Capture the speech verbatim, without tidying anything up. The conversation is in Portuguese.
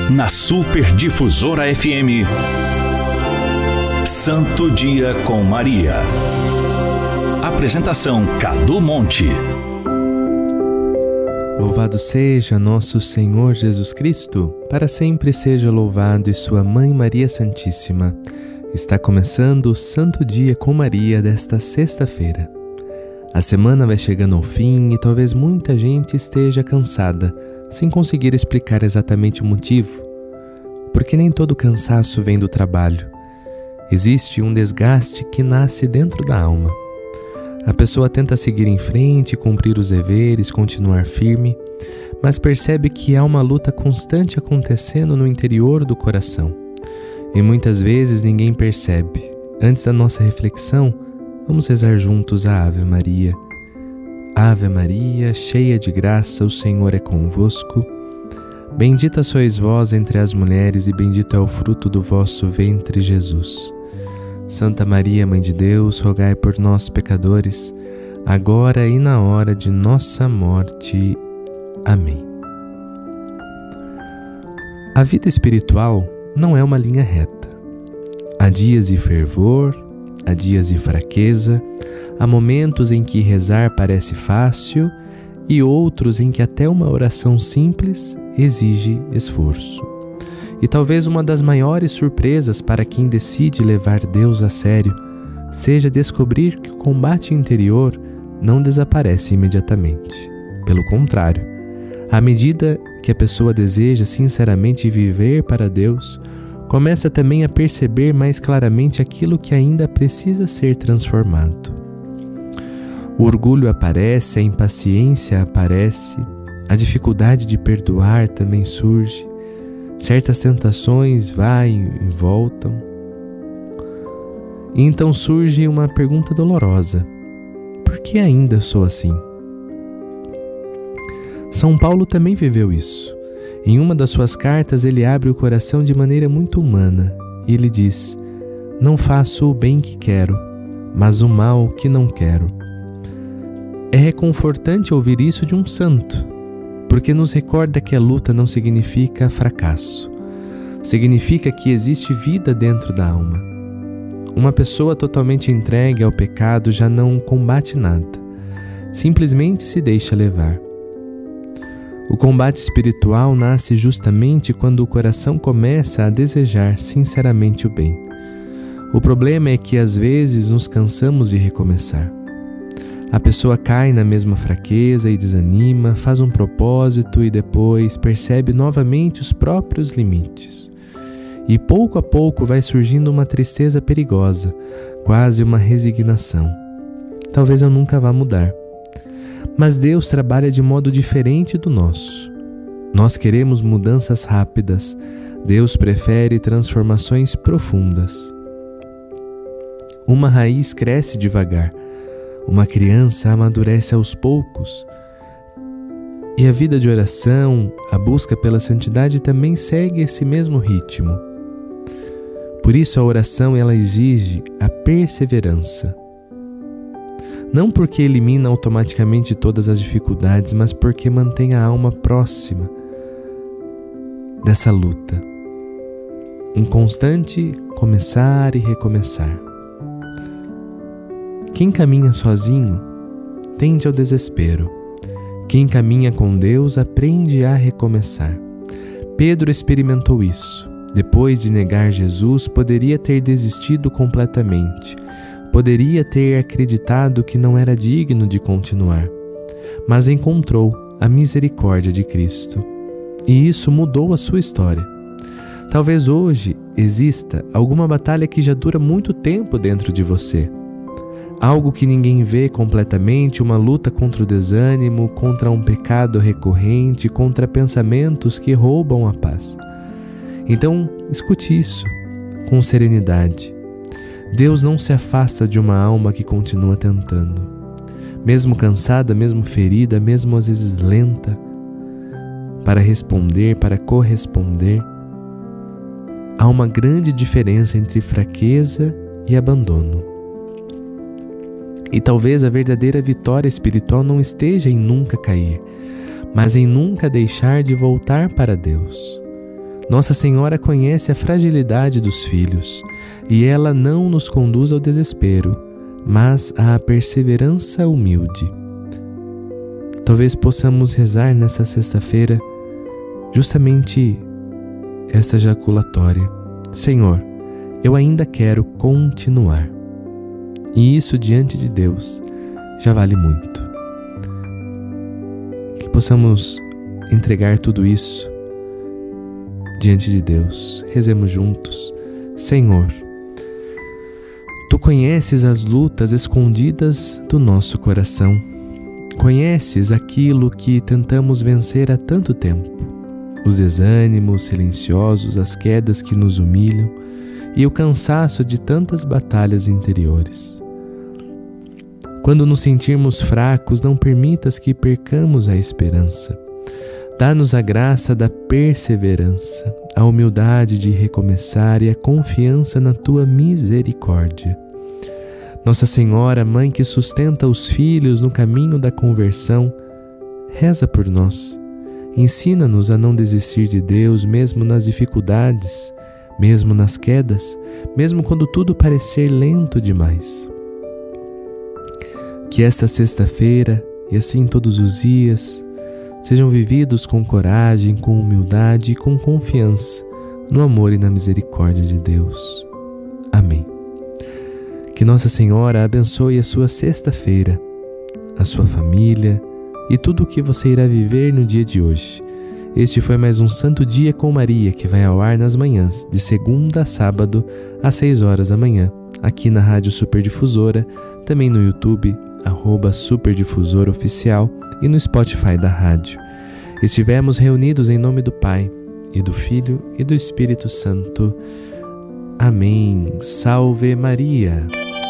Na Super Difusora F M, Santo Dia com Maria. Apresentação Cadu Monte. Louvado seja nosso Senhor Jesus Cristo, para sempre seja louvado, e sua Mãe Maria Santíssima. Está começando o Santo Dia com Maria desta sexta-feira. A semana vai chegando ao fim e talvez muita gente esteja cansada, sem conseguir explicar exatamente o motivo, porque nem todo cansaço vem do trabalho. Existe um desgaste que nasce dentro da alma. A pessoa tenta seguir em frente, cumprir os deveres, continuar firme, mas percebe que há uma luta constante acontecendo no interior do coração. E muitas vezes ninguém percebe. Antes da nossa reflexão, vamos rezar juntos a Ave Maria. Ave Maria, cheia de graça, o Senhor é convosco. Bendita sois vós entre as mulheres e bendito é o fruto do vosso ventre, Jesus. Santa Maria, Mãe de Deus, rogai por nós, pecadores, agora e na hora de nossa morte. Amém. A vida espiritual não é uma linha reta. Há dias de fervor, há dias de fraqueza, há momentos em que rezar parece fácil e outros em que até uma oração simples exige esforço. E talvez uma das maiores surpresas para quem decide levar Deus a sério seja descobrir que o combate interior não desaparece imediatamente. Pelo contrário, à medida que a pessoa deseja sinceramente viver para Deus, começa também a perceber mais claramente aquilo que ainda precisa ser transformado. O orgulho aparece, a impaciência aparece, a dificuldade de perdoar também surge. Certas tentações vão e voltam. E então surge uma pergunta dolorosa: por que ainda sou assim? São Paulo também viveu isso. Em uma das suas cartas, ele abre o coração de maneira muito humana e ele diz: não faço o bem que quero, mas o mal que não quero. É reconfortante ouvir isso de um santo, porque nos recorda que a luta não significa fracasso. Significa que existe vida dentro da alma. Uma pessoa totalmente entregue ao pecado já não combate nada, simplesmente se deixa levar. O combate espiritual nasce justamente quando o coração começa a desejar sinceramente o bem. O problema é que às vezes nos cansamos de recomeçar. A pessoa cai na mesma fraqueza e desanima, faz um propósito e depois percebe novamente os próprios limites. E pouco a pouco vai surgindo uma tristeza perigosa, quase uma resignação. Talvez eu nunca vá mudar. Mas Deus trabalha de modo diferente do nosso. Nós queremos mudanças rápidas. Deus prefere transformações profundas. Uma raiz cresce devagar. Uma criança amadurece aos poucos. E a vida de oração, a busca pela santidade também segue esse mesmo ritmo. Por isso a oração ela exige a perseverança. Não porque elimina automaticamente todas as dificuldades, mas porque mantém a alma próxima dessa luta. Um constante começar e recomeçar. Quem caminha sozinho tende ao desespero. Quem caminha com Deus aprende a recomeçar. Pedro experimentou isso. Depois de negar Jesus, poderia ter desistido completamente. Poderia ter acreditado que não era digno de continuar. Mas encontrou a misericórdia de Cristo. E isso mudou a sua história. Talvez hoje exista alguma batalha que já dura muito tempo dentro de você. Algo que ninguém vê completamente, uma luta contra o desânimo, contra um pecado recorrente, contra pensamentos que roubam a paz. Então, escute isso com serenidade. Deus não se afasta de uma alma que continua tentando. Mesmo cansada, mesmo ferida, mesmo às vezes lenta, para responder, para corresponder, há uma grande diferença entre fraqueza e abandono. E talvez a verdadeira vitória espiritual não esteja em nunca cair, mas em nunca deixar de voltar para Deus. Nossa Senhora conhece a fragilidade dos filhos e ela não nos conduz ao desespero, mas à perseverança humilde. Talvez possamos rezar nessa sexta-feira justamente esta jaculatória: Senhor, eu ainda quero continuar. E isso diante de Deus já vale muito. Que possamos entregar tudo isso diante de Deus. Rezemos juntos. Senhor, Tu conheces as lutas escondidas do nosso coração. Conheces aquilo que tentamos vencer há tanto tempo, os desânimos silenciosos, as quedas que nos humilham e o cansaço de tantas batalhas interiores. Quando nos sentirmos fracos, não permitas que percamos a esperança. Dá-nos a graça da perseverança, a humildade de recomeçar e a confiança na Tua misericórdia. Nossa Senhora, Mãe que sustenta os filhos no caminho da conversão, reza por nós. Ensina-nos a não desistir de Deus, mesmo nas dificuldades, mesmo nas quedas, mesmo quando tudo parecer lento demais. Que esta sexta-feira, e assim todos os dias, sejam vividos com coragem, com humildade e com confiança no amor e na misericórdia de Deus. Amém. Que Nossa Senhora abençoe a sua sexta-feira, a sua família e tudo o que você irá viver no dia de hoje. Este foi mais um Santo Dia com Maria, que vai ao ar nas manhãs, de segunda a sábado, às seis horas da manhã, aqui na Rádio Superdifusora, também no YouTube, arroba Superdifusora Oficial, e no Spotify da rádio. Estivemos reunidos em nome do Pai, e do Filho, e do Espírito Santo. Amém. Salve Maria!